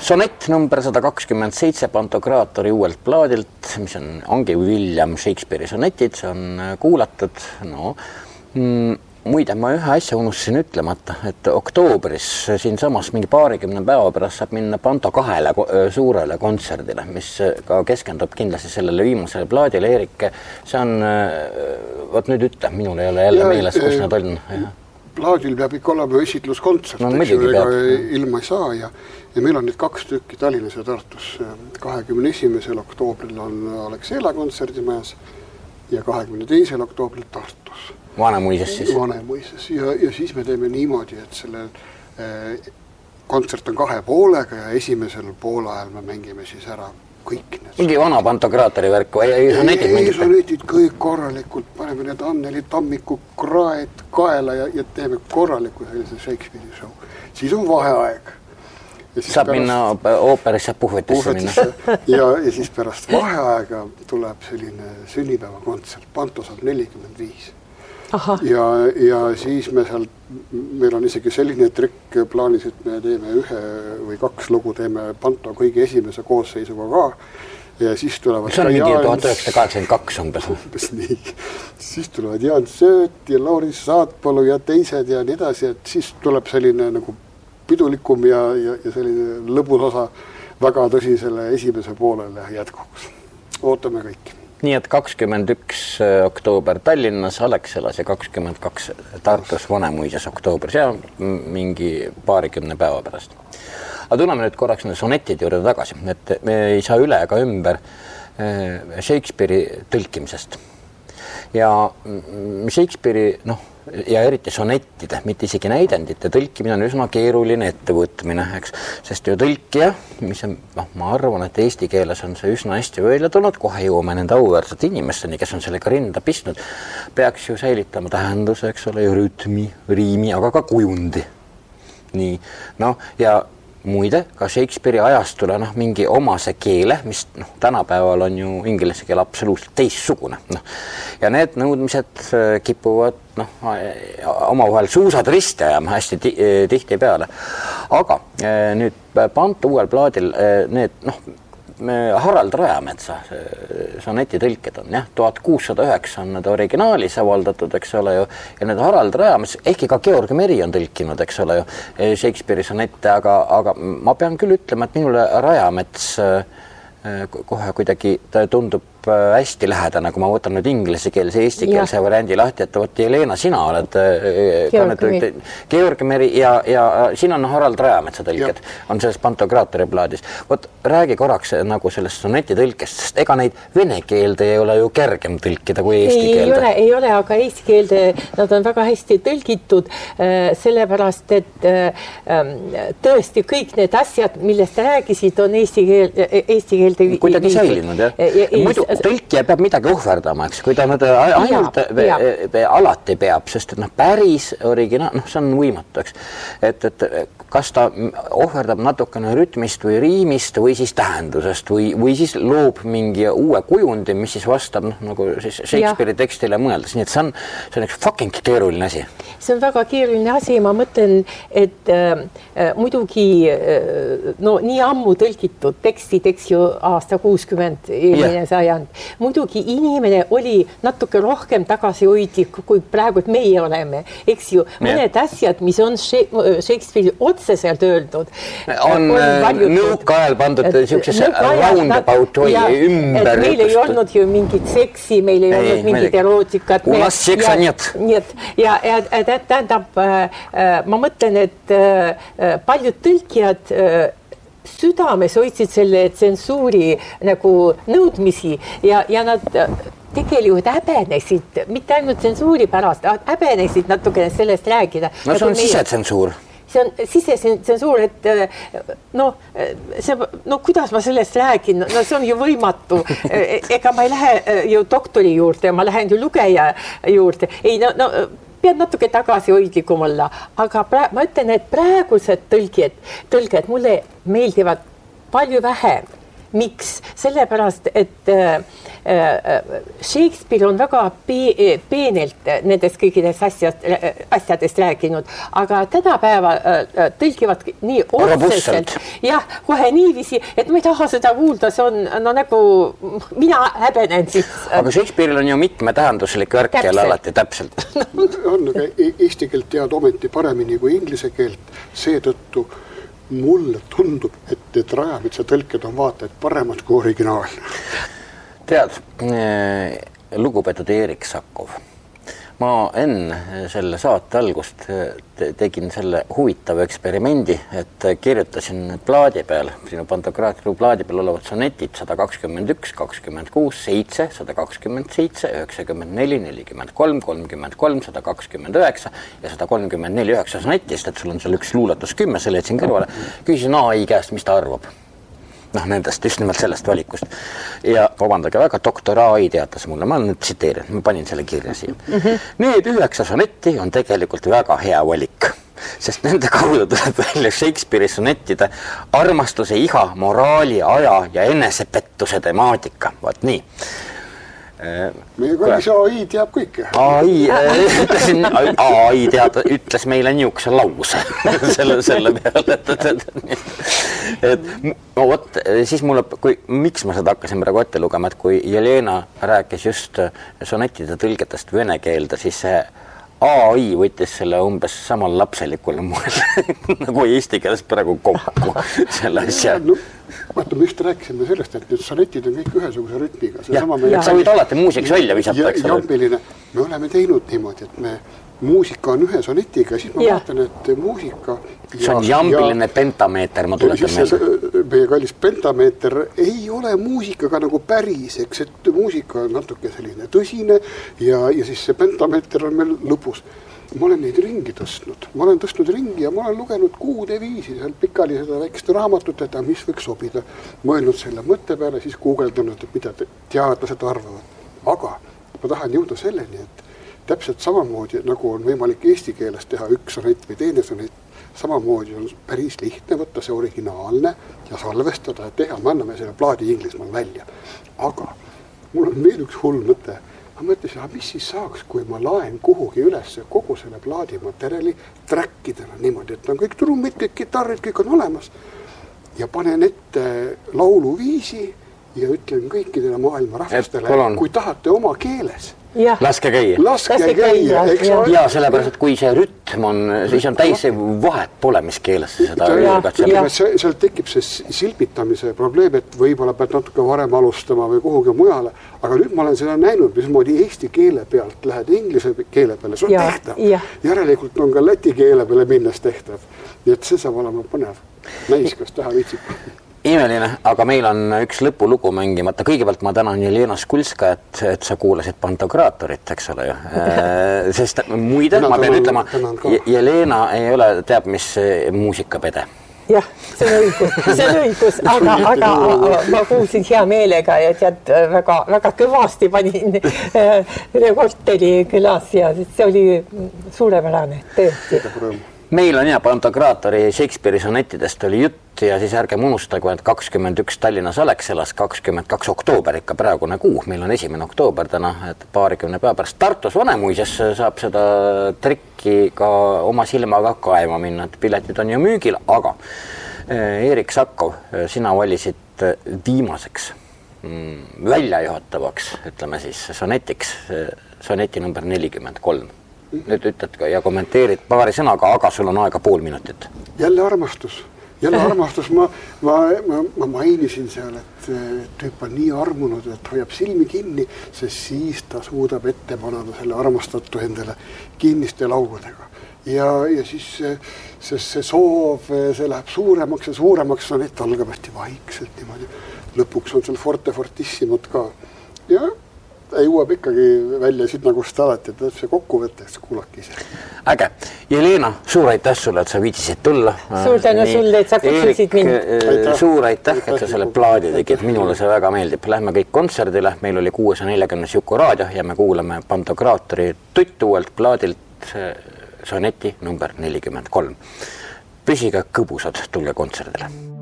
sonett number 127 Pantokraatori uuelt plaadilt, mis ongi William Shakespeare'i sonetid, see on kuulatud. No, muide, ma ühe asja unustasin ütlemata, et oktoobris siin samas mingi 20 päeva pärast saab minna Panto 2 suurele kontserdile, mis ka keskendub kindlasti sellele viimasele plaadile. Eerik, see on, võt nüüd ütle, minul ei ole jälle meeles, kus nad on. Plaadil peab ikka olema esitluskontsert, ega ilma ei saa ja meil on nüüd 2 tükki Tallinnas ja Tartus. 21. oktoobril on Alexela kontserdimajas ja 22. oktoobril Tartus. Vanemuises siis? Vanemuises ja siis me teeme niimoodi, et selle kontsert on 2 poolega ja esimesel poole ajal me mängime siis ära kõik need. Mingi vana Pantokraatori värk või sonetid mängite? Sonetid kõik korralikult, paneme need Anneli Tammiku kraed kaela ja teeme korraliku sellise Shakespeare'i show. Siis on vaheaeg. Saab minna ooperisse puhvetisse minna. Ja siis pärast vaheaega tuleb selline sünnipäeva kontsert. Panto saab 45. Ja siis meil on isegi selline trikk plaanis, et me teeme 1 või 2 lugu, teeme Panto kõige esimese koosseisuga ka. Ja siis tulevad see on mingi 1982 umbes. Nii. Siis tulevad Jaan Sööt ja Lauri Saatpalu ja teised ja nii edasi, et siis tuleb selline nagu pidulikum ja selline lõbus osa väga tõsisele esimese poolele jätkuks. Ootame kõik. Nii et 21 oktoober Tallinnas, Alexelas ja 22 Tartus Vanemuises oktoobris ja mingi 20 päeva pärast. Aga tuleme nüüd korraks sonetide juurde tagasi, et me ei saa üle ega ümber Shakespeare'i tõlkimisest. Ja Shakespeare'i, ja eriti sonettide, mitte isegi näidendite tõlkimine on üsna keeruline ettevõtmine, eks? Sest ju tõlkija, mis on, ma arvan, et eesti keeles on see üsna hästi välja tulnud, kohe jõuame nende auväärsed inimesteni, kes on sellega rinda pistnud, peaks ju säilitama tähenduse, eks ole, rütmi, riimi, aga ka kujundi. Nii, ja muide, ka Shakespeare'i ajastule mingi omase keele, mis tänapäeval on ju inglise keel absoluutselt teissugune. Ja need nõudmised kipuvad omavahel suusad risti ajama hästi tihti peale. Aga nüüd Panto uuel plaadil need, Harald Rajametsa sonetitõlked on, 1609 on need originaalis avaldatud, eks ole ju, ja need Harald Rajamets, ehkki ka Georg Meri on tõlkinud, eks ole ju, Shakespeare'i sonette, aga ma pean küll ütlema, et minule Rajamets kohe kuidagi tundub hästi lähedane, kui ma võtan nüüd inglisekeelse, eestikeelse variandi lahti, et võt Jelena, sina oled Georg Meri ja siin on Harald Rajametsa tõlked, on selles Pantokraatori plaadis. Võt räägi korraks nagu sellest sonetitõlkest, sest ega neid vene keelde ei ole ju kergem tõlkida kui eesti keelde. Ei ole, aga eesti keelde nad on väga hästi tõlgitud, sellepärast, et tõesti kõik need asjad, millest räägisid, on eesti keelde kuidagi säilinud, muidu tõlkija peab midagi ohverdama, eks, kui ta ainult alati peab, sest et päris originaal, see on võimatu, eks. Et kas ta ohverdab natukene rütmist või riimist või siis tähendusest või siis loob mingi uue kujundi, mis siis vastab nagu siis Shakespeare'i tekstile mõeldes. Nii et see on üks fucking keeruline asi. See on väga keeruline asi, ma mõtlen, et muidugi nii ammu tõlgitud tekstid, eks ju, aasta 60 eelmine sajand. Muidugi inimene oli natuke rohkem tagasihoidlik, kui praegu meie oleme, eks ju. Mõned asjad, mis on Shakespeare'i otseselt öeldud. On nõukaajal pandud sellisesse roundabout või ümber. Et meil ei olnud ju mingit seksi, meil ei olnud mingit erootikat. U nas seksa нет. Ja tähendab, ma mõtlen, et paljud tõlkijad südames hoidsid selle tsensuuri nagu nõudmisi ja nad tegelikult häbenesid, mitte ainult tsensuuri pärast, häbenesid natukene sellest rääkida. No see on sisetsensuur. See on sisetsensuur, et kuidas ma sellest räägin, see on ju võimatu. Ega ma ei lähe ju doktori juurde, ma lähen ju lugeja juurde. Ei, pead natuke tagasihoidlikum olla, aga ma ütlen, et praegused tõlged mulle meeldivad palju vähem. Miks? Sellepärast, et Shakespeare on väga peenelt nendest kõikidest asjadest rääkinud, aga tänapäeva tõlgivad nii otseselt jah, kohe niiviisi, et ma ei taha seda kuulda, see on no nagu mina häbenen siis. Aga Shakespeare'il on ju mitmetähenduslik värk jälle alati täpselt. On, aga eesti keelt tead ometi paremini kui inglise keelt, seetõttu mulle tundub, et Rajamitsa tõlked on vaata, et paremad kui originaal. Tead, lugupeetud Erik Sakov, ma enne selle saate algust tegin selle huvitava eksperimendi, et kirjutasin plaadi peal, sinu Pantokraatru plaadi peal olevad sonetid 121, 26, 7, 127, 94, 43, 33, 129 ja 134 9 sonetist, et sul on seal üks luuletus 10, selle jätsin kõrvale, küsisin AI käest, mis ta arvab. Nendest, just nimelt sellest valikust. Ja vabandage väga, doktor AI teatas mulle, ma nüüd tsiteerin, ma panin selle kirja siia. Need 9 sonetti on tegelikult väga hea valik, sest nende kaudu tuleb välja Shakespeare'i sonettide armastuse, iha, moraali, aja ja enesepettuse temaatika. Vaat nii. Meie kallis AI teab kõike. AI ütles meile niisuguse lause selle peale, et võt, siis mulle, miks ma seda hakkasin praegu ette lugema, et kui Jelena rääkis just sonettide tõlgetest vene keelde, siis see AI võttis selle umbes samal lapselikul moel nagu eesti keeles praegu kokku selle asja. Vaata, me just rääkisime sellest, et need sonetid on kõik ühesuguse rütmiga. Sa võid alati muusiks välja visata. Me oleme teinud niimoodi, et muusika on ühe sonetiga, siis ma vaatan, et muusika... See on jambiline pentameeter, ma tuletan meelde. Meie kallis pentameeter ei ole muusikaga nagu päris, eks, et muusika on natuke selline tõsine ja siis see pentameeter on meil lõpus. Ma olen neid ringi tõstnud. Ma olen tõstnud ringi ja ma olen lugenud kuude viisi seal pikali seda väikest raamatut, et mis võiks sobida. Mõelnud selle mõtte peale, siis guugeldanud, et mida teadlased arvavad. Aga ma tahan jõuda selleni, et täpselt samamoodi, nagu on võimalik eesti keeles teha üks sonett või teine sonett, samamoodi on päris lihtne võtta see originaalne ja salvestada ja teha. Me anname selle plaadi Inglismaal välja. Aga mul on veel üks hull mõte. Ma mõtlesin, mis siis saaks, kui ma laen kuhugi üles kogu selle plaadi materjali trackidena niimoodi, et on kõik trummid, kõik kitarrid, kõik on olemas ja panen ette lauluviisi ja ütlen kõikidele maailma rahvastele, kui tahate oma keeles. Laske käia. Laske käia. Ja sellepärast, et kui see rütm on, siis on täiesti vahet pole, mis keeles seda ülekat. Seal tekib see silpitamise probleem, et võib-olla pead natuke varem alustama või kuhugi mujale, aga nüüd ma olen seda näinud, mismoodi eesti keele pealt lähed inglise keele peale, see on tehtav. Järelikult on ka läti keele peale minnes tehtav. Nii et see saab olema põnev. Näis, kas teha viitsib. Imeline, aga meil on üks lõpulugu mängimata. Kõigepealt ma tänan Jelena Skulska, et sa kuulasid Pantokraatorit, eks ole ju. Sest muide, ma pean ütlema, Jelena ei ole teab, mis muusikapede. Jah, see on õigus, aga ma kuulsin hea meelega ja tead, väga kõvasti panin Revolteli kõlas ja see oli suurepärane, tõesti. Meil on Pantokraatori Shakespeare'i sonettidest oli jutt ja siis ärgem unustagu, et 21 Tallinnas Alexelas, 22 oktoober ikka praegune kuu. Meil on 1. oktoober täna, et paarikümne päeva pärast Tartus Vanemuises saab seda trikki ka oma silmaga kaema minna, et piletid on ju müügil, aga Erik Sakov, sina valisid viimaseks väljajuhatavaks, ütleme siis sonetiks, soneti number 43. Nüüd ütled ja kommenteerid paari sõnaga, aga sul on aega pool minutit. Jälle armastus. Ma mainisin seal, et tüüp on nii armunud, et hoiab silmi kinni, sest siis ta suudab ette panada selle armastatu endale kinniste laugudega. Ja siis see soov, see läheb suuremaks on, et algab hästi vaikselt niimoodi. Lõpuks on seal fortissimot ka. Ja jõuab ikkagi välja sinna, kus ta alati, et see kokkuvõtteks kuulake ise. Äge. Jelena, suur aitäh sulle, et sa viitsisid tulla. Suur tänu sulle, et sa kutsusid mind. Suur aitäh, et sa selle plaadi tegid. Minule see väga meeldib. Lähme kõik kontserdile. Meil oli 640 Juku raadio ja me kuulame Pantokraatori tuttuult plaadilt soneti number 43. Püsiga kõbusad, tulge kontserdile.